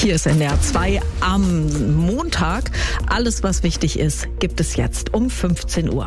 Hier ist NDR 2 am Montag. Alles, was wichtig ist, gibt es jetzt um 15 Uhr.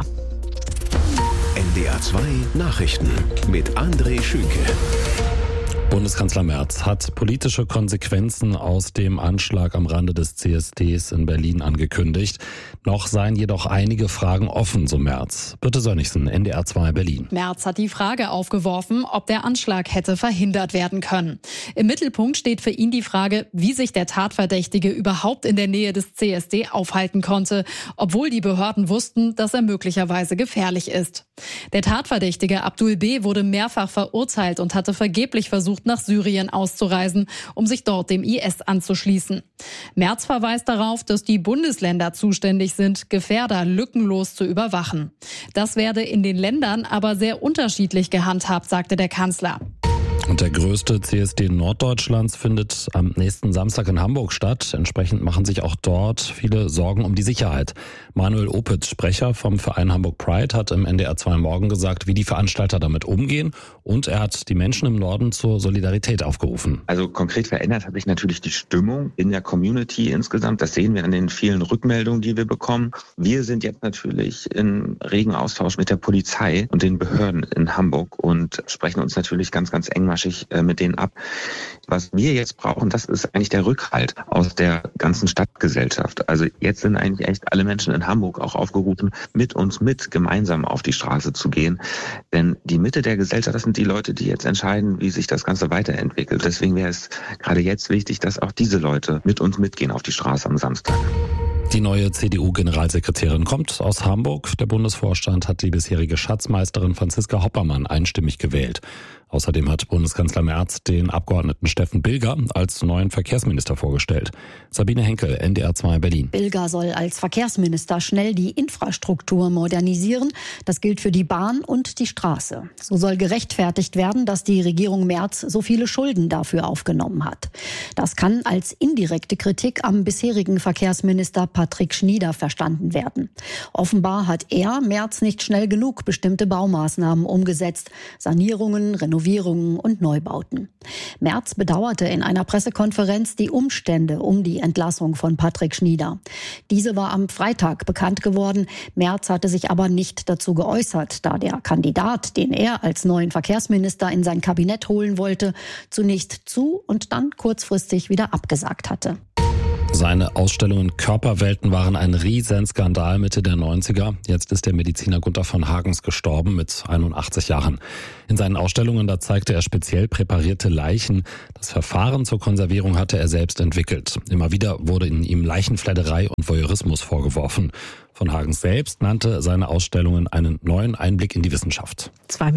NDR 2 Nachrichten mit André Schünke. Bundeskanzler Merz hat politische Konsequenzen aus dem Anschlag am Rande des CSDs in Berlin angekündigt. Noch seien jedoch einige Fragen offen, so Merz. Birte Sönnigsen, NDR 2 Berlin. Merz hat die Frage aufgeworfen, ob der Anschlag hätte verhindert werden können. Im Mittelpunkt steht für ihn die Frage, wie sich der Tatverdächtige überhaupt in der Nähe des CSD aufhalten konnte, obwohl die Behörden wussten, dass er möglicherweise gefährlich ist. Der Tatverdächtige Abdul B. wurde mehrfach verurteilt und hatte vergeblich versucht, nach Syrien auszureisen, um sich dort dem IS anzuschließen. Merz verweist darauf, dass die Bundesländer zuständig sind, Gefährder lückenlos zu überwachen. Das werde in den Ländern aber sehr unterschiedlich gehandhabt, sagte der Kanzler. Und der größte CSD Norddeutschlands findet am nächsten Samstag in Hamburg statt. Entsprechend machen sich auch dort viele Sorgen um die Sicherheit. Manuel Opitz, Sprecher vom Verein Hamburg Pride, hat im NDR 2 Morgen gesagt, wie die Veranstalter damit umgehen. Und er hat die Menschen im Norden zur Solidarität aufgerufen. Also konkret verändert hat sich natürlich die Stimmung in der Community insgesamt. Das sehen wir an den vielen Rückmeldungen, die wir bekommen. Wir sind jetzt natürlich in regen Austausch mit der Polizei und den Behörden in Hamburg und sprechen uns natürlich ganz, ganz engmaschig mit denen ab. Was wir jetzt brauchen, das ist eigentlich der Rückhalt aus der ganzen Stadtgesellschaft. Also jetzt sind eigentlich echt alle Menschen in Hamburg auch aufgerufen, mit uns gemeinsam auf die Straße zu gehen. Denn die Mitte der Gesellschaft, das sind die Leute, die jetzt entscheiden, wie sich das Ganze weiterentwickelt. Deswegen wäre es gerade jetzt wichtig, dass auch diese Leute mit uns mitgehen auf die Straße am Samstag. Die neue CDU-Generalsekretärin kommt aus Hamburg. Der Bundesvorstand hat die bisherige Schatzmeisterin Franziska Hoppermann einstimmig gewählt. Außerdem hat Bundeskanzler Merz den Abgeordneten Steffen Bilger als neuen Verkehrsminister vorgestellt. Sabine Henkel, NDR 2 Berlin. Bilger soll als Verkehrsminister schnell die Infrastruktur modernisieren. Das gilt für die Bahn und die Straße. So soll gerechtfertigt werden, dass die Regierung Merz so viele Schulden dafür aufgenommen hat. Das kann als indirekte Kritik am bisherigen Verkehrsminister Patrick Schnieder verstanden werden. Offenbar hat er, Merz, nicht schnell genug bestimmte Baumaßnahmen umgesetzt. Sanierungen, Renovierungen und Neubauten. Merz bedauerte in einer Pressekonferenz die Umstände um die Entlassung von Patrick Schnieder. Diese war am Freitag bekannt geworden. Merz hatte sich aber nicht dazu geäußert, da der Kandidat, den er als neuen Verkehrsminister in sein Kabinett holen wollte, zunächst zu und dann kurzfristig wieder abgesagt hatte. Seine Ausstellungen Körperwelten waren ein Riesenskandal Mitte der 90er. Jetzt ist der Mediziner Gunther von Hagens gestorben mit 81 Jahren. In seinen Ausstellungen, da zeigte er speziell präparierte Leichen. Das Verfahren zur Konservierung hatte er selbst entwickelt. Immer wieder wurde in ihm Leichenfledderei und Voyeurismus vorgeworfen. Von Hagens selbst nannte seine Ausstellungen einen neuen Einblick in die Wissenschaft.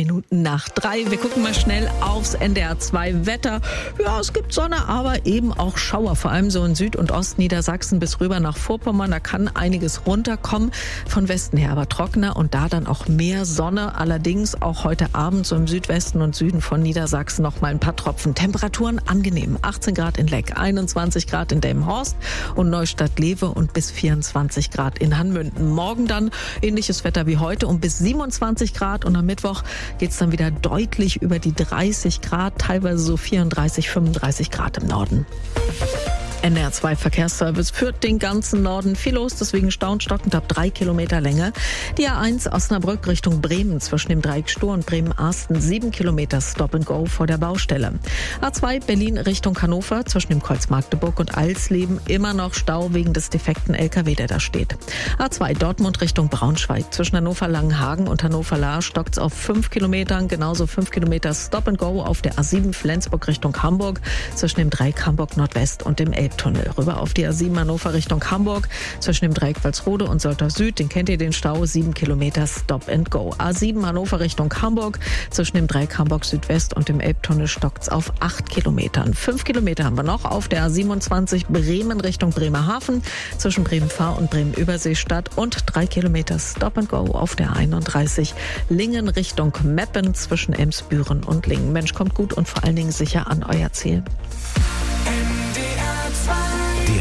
2:02. Wir gucken mal schnell aufs NDR 2 Wetter. Ja, es gibt Sonne, aber eben auch Schauer, vor allem so in Süd- und Ostniedersachsen bis rüber nach Vorpommern. Da kann einiges runterkommen. Von Westen her aber trockener und da dann auch mehr Sonne. Allerdings auch heute Abend so im Südwesten und Süden von Niedersachsen noch mal ein paar Tropfen. Temperaturen angenehm. 18 Grad in Leck, 21 Grad in Delmenhorst und Neustadt-Lewe und bis 24 Grad in Hanmünden. Morgen dann ähnliches Wetter wie heute und bis 27 Grad und am Mittwoch geht's dann wieder deutlich über die 30 Grad, teilweise so 34, 35 Grad im Norden. NDR 2 Verkehrsservice führt den ganzen Norden viel los, deswegen staunstockend ab 3 Kilometer Länge. Die A1 Osnabrück Richtung Bremen zwischen dem Dreieck Stur und Bremen-Arsten 7 Kilometer Stop and Go vor der Baustelle. A2 Berlin Richtung Hannover zwischen dem Kreuz Magdeburg und Alsleben immer noch Stau wegen des defekten LKW, der da steht. A2 Dortmund Richtung Braunschweig zwischen Hannover-Langenhagen und Hannover-Lahr stockt's auf 5 Kilometern, genauso 5 Kilometer Stop and Go auf der A7 Flensburg Richtung Hamburg zwischen dem Dreieck Hamburg Nordwest und dem Elbtunnel. Rüber auf die A7 Hannover Richtung Hamburg zwischen dem Dreieck Walsrode und Soltau Süd, den kennt ihr, den Stau, 7 Kilometer Stop and Go. A7 Hannover Richtung Hamburg zwischen dem Dreieck Hamburg Südwest und dem Elbtunnel stockt's auf 8 Kilometern. 5 Kilometer haben wir noch auf der A27 Bremen Richtung Bremerhaven zwischen Bremen-Fahr und Bremen-Überseestadt und 3 Kilometer Stop and Go auf der 31 Lingen Richtung Meppen zwischen Emsbüren und Lingen. Mensch, kommt gut und vor allen Dingen sicher an euer Ziel. Der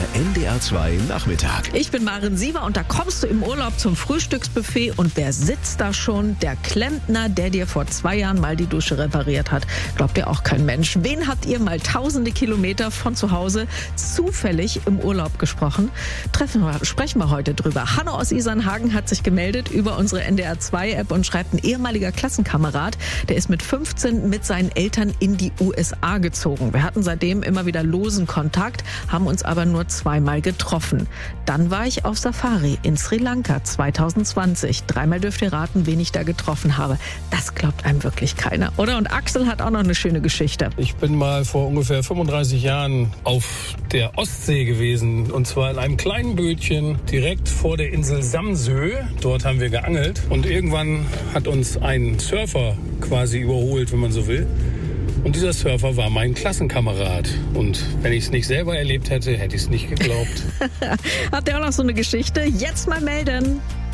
NDR2 Nachmittag. Ich bin Maren Siever und da kommst du im Urlaub zum Frühstücksbuffet und wer sitzt da schon? Der Klempner, der dir vor 2 Jahren mal die Dusche repariert hat. Glaubt ihr auch kein Mensch. Wen habt ihr mal tausende Kilometer von zu Hause zufällig im Urlaub gesprochen? Sprechen wir heute drüber. Hanno aus Isernhagen hat sich gemeldet über unsere NDR2-App und schreibt, ein ehemaliger Klassenkamerad, der ist mit 15 mit seinen Eltern in die USA gezogen. Wir hatten seitdem immer wieder losen Kontakt, haben uns aber nur 2-mal getroffen. Dann war ich auf Safari in Sri Lanka 2020. 3-mal dürft ihr raten, wen ich da getroffen habe. Das glaubt einem wirklich keiner, oder? Und Axel hat auch noch eine schöne Geschichte. Ich bin mal vor ungefähr 35 Jahren auf der Ostsee gewesen. Und zwar in einem kleinen Bötchen direkt vor der Insel Samsø. Dort haben wir geangelt. Und irgendwann hat uns ein Surfer quasi überholt, wenn man so will. Und dieser Surfer war mein Klassenkamerad. Und wenn ich es nicht selber erlebt hätte, hätte ich es nicht geglaubt. Habt ihr auch noch so eine Geschichte? Jetzt mal melden.